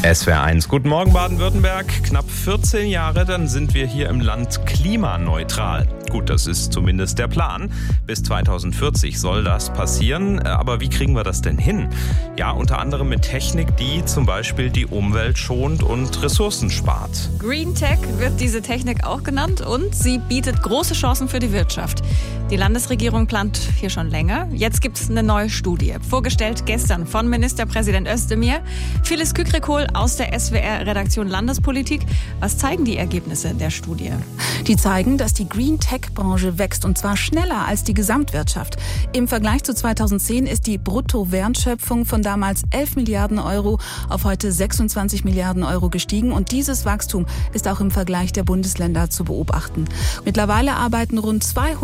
SWR 1. Guten Morgen Baden-Württemberg. Knapp 14 Jahre, dann sind wir hier im Land klimaneutral. Gut, das ist zumindest der Plan. Bis 2040 soll das passieren. Aber wie kriegen wir das denn hin? Ja, unter anderem mit Technik, die zum Beispiel die Umwelt schont und Ressourcen spart. Green Tech wird diese Technik auch genannt und sie bietet große Chancen für die Wirtschaft. Die Landesregierung plant hier schon länger. Jetzt gibt es eine neue Studie. Vorgestellt gestern von Ministerpräsident Özdemir. Phyllis Kükrikol aus der SWR-Redaktion Landespolitik. Was zeigen die Ergebnisse der Studie? Die zeigen, dass die Green Tech-Branche wächst und zwar schneller als die Gesamtwirtschaft. Im Vergleich zu 2010 ist die Bruttowertschöpfung von damals 11 Milliarden Euro auf heute 26 Milliarden Euro gestiegen. Und dieses Wachstum ist auch im Vergleich der Bundesländer zu beobachten. Mittlerweile arbeiten rund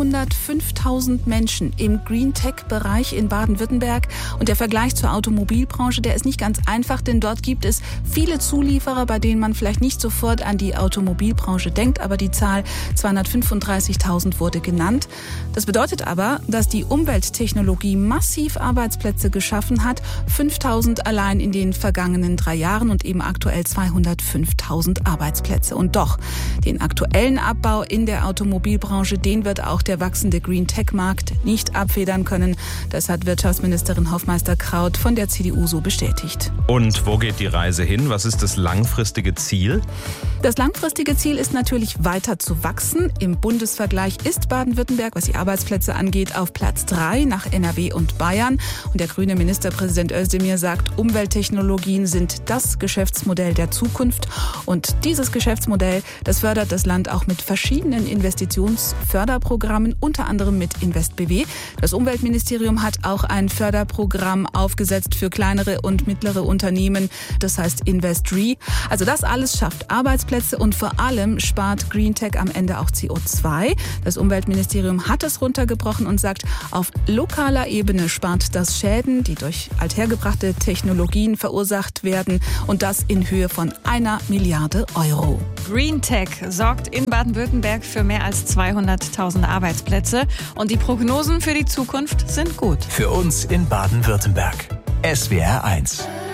205.000 Menschen im Green Tech-Bereich in Baden-Württemberg. Und der Vergleich zur Automobilbranche, der ist nicht ganz einfach, denn dort gibt es viele Zulieferer, bei denen man vielleicht nicht sofort an die Automobilbranche denkt, aber die Zahl 235.000 wurde genannt. Das bedeutet aber, dass die Umwelttechnologie massiv Arbeitsplätze geschaffen hat, 5.000 allein in den vergangenen 3 Jahren und eben aktuell 205.000 Arbeitsplätze. Und doch, den aktuellen Abbau in der Automobilbranche, den wird auch der wachsende Green Tech-Markt nicht abfedern können. Das hat Wirtschaftsministerin Hofmeister-Kraut von der CDU so bestätigt. Und wo geht die Reise hin? Was ist das langfristige Ziel? Das langfristige Ziel ist natürlich weiter zu wachsen. Im Bundesvergleich ist Baden-Württemberg, was die Arbeitsplätze angeht, auf Platz 3 nach NRW und Bayern. Und der grüne Ministerpräsident Özdemir sagt, Umwelttechnologien sind das Geschäftsmodell der Zukunft. Und dieses Geschäftsmodell, das fördert das Land auch mit verschiedenen Investitionsförderprogrammen, unter anderem mit InvestBW. Das Umweltministerium hat auch ein Förderprogramm aufgesetzt für kleinere und mittlere Unternehmen, das heißt InvestRe. Also das alles schafft Arbeitsplätze und vor allem spart Green Tech am Ende auch CO2. Das Umweltministerium hat es runtergebrochen und sagt, auf lokaler Ebene spart das Schäden, die durch althergebrachte Technologien verursacht werden, und das in Höhe von 1 Milliarde Euro. Green Tech sorgt in Baden-Württemberg für mehr als 200.000 Arbeitsplätze und die Prognosen für die Zukunft sind gut. Für uns in Baden-Württemberg. SWR 1.